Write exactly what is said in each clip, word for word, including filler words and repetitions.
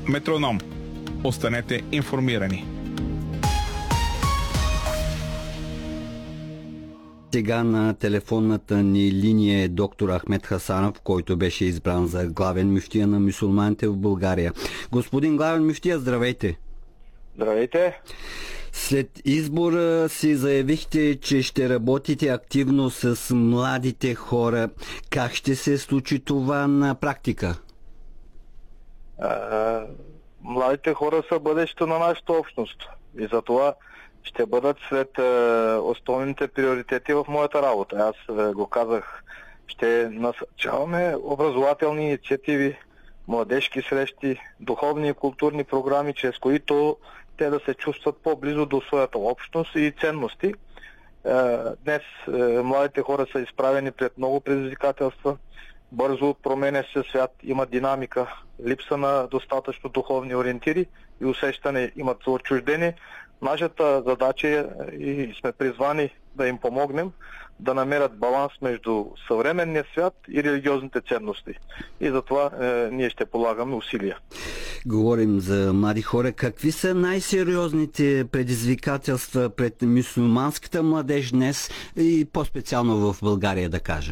Метроном. Останете информирани. Сега на телефонната ни линия е доктор Ахмед Хасанов, който беше избран за главен мюфтия на мюсюлманите в България. Господин главен мюфтия, здравейте! Здравейте! След избора си заявихте, че ще работите активно с младите хора. Как ще се случи това на практика? А, младите хора са бъдещето на нашата общност и затова ще бъдат сред а, основните приоритети в моята работа. Аз а, го казах, ще насърчаваме образователни инициативи, младежки срещи, духовни и културни програми, чрез които те да се чувстват по-близо до своята общност и ценности. Днес младите хора са изправени пред много предизвикателства. Бързо променя се свят, има динамика, липса на достатъчно духовни ориентири и усещане имат за отчуждение. Нашата задача е и сме призвани да им помогнем да намерят баланс между съвременния свят и религиозните ценности. И затова е, ние ще полагаме усилия. Говорим за млади хора. Какви са най-сериозните предизвикателства пред мюсюлманската младеж днес и по-специално в България, да кажа?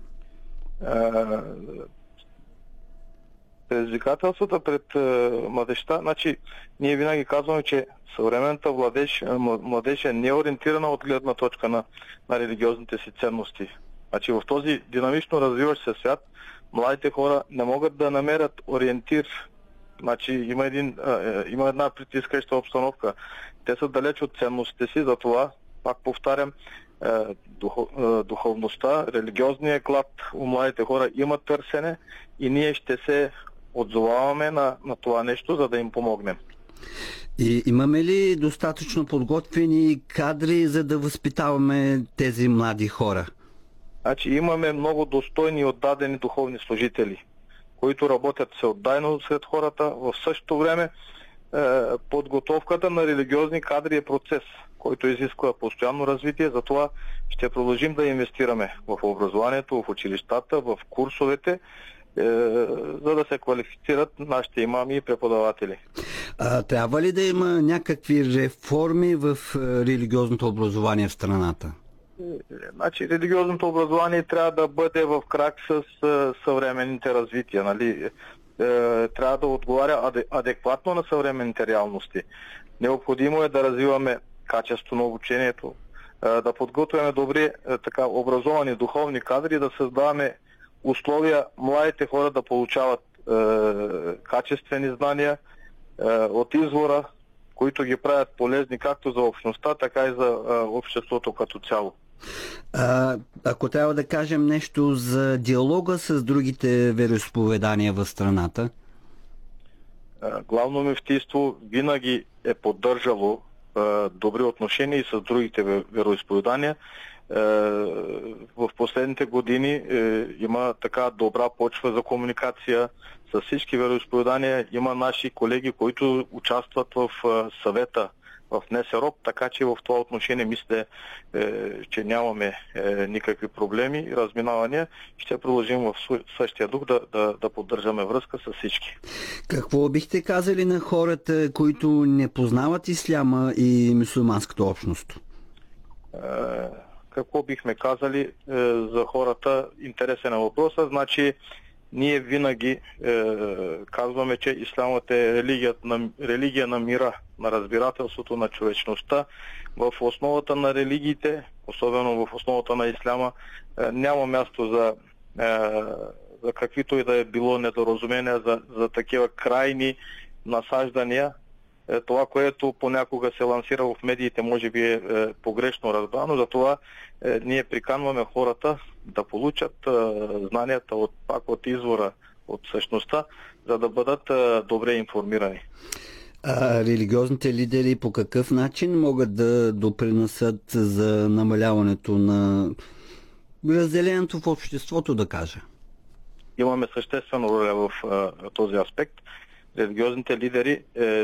Предизвикателствата пред младежта, значи ние винаги казваме, че съвременната младеж, младеж е неориентирана от гледна точка на, на религиозните си ценности. Значи в този динамично развиващ се свят младите хора не могат да намерят ориентир. Значи има, един, има една притискаща обстановка. Те са далеч от ценностите си, затова, пак повтарям, духовността, религиозният глад у младите хора има търсене и ние ще се отзоваваме на, на това нещо, за да им помогнем. И имаме ли достатъчно подготвени кадри, за да възпитаваме тези млади хора? Значи имаме много достойни и отдадени духовни служители, които работят всеотдайно сред хората. В същото време е, подготовката на религиозни кадри е процес, който изисква постоянно развитие. Затова ще продължим да инвестираме в образованието, в училищата, в курсовете, е, за да се квалифицират нашите имами и преподаватели. А, трябва ли да има някакви реформи в религиозното образование в страната? Значи, религиозното образование трябва да бъде в крак с е, съвременните развития. Нали? Е, трябва да отговаря адекватно на съвременните реалности. Необходимо е да развиваме качество на обучението, е, да подготвяме добри е, така, образовани духовни кадри, да създаваме условия младите хора да получават е, качествени знания е, от извора, които ги правят полезни както за общността, така и за е, обществото като цяло. А, ако трябва да кажем нещо за диалога с другите вероизповедания в страната? Е, Главно мюфтийство винаги е поддържало е, добри отношения и с другите вероизповедания. В последните години има така добра почва за комуникация с всички вероизповедания. Има наши колеги, които участват в съвета в НСРОП, така че в това отношение мисля, че нямаме никакви проблеми и разминавания. Ще продължим в същия дух да, да, да поддържаме връзка с всички. Какво бихте казали на хората, които не познават исляма и мюсюлманската общност? Какво бихме казали е, за хората? Интересен е въпросът. Значи, ние винаги е, казваме, че исламът е религия на, религия на мира, на разбирателството, на човечността. В основата на религиите, особено в основата на исляма, е, няма място за, е, за каквито и да е било недоразумения, за, за такива крайни насаждания. Това, което понякога се лансира в медиите, може би е, е погрешно разбрано, затова е, ние приканваме хората да получат е, знанията от, пак от извора, от същността, за да бъдат е, добре информирани. А религиозните лидери по какъв начин могат да допринесат за намаляването на разделението в обществото, да кажа? Имаме съществена роля в е, този аспект. Религиозните лидери е,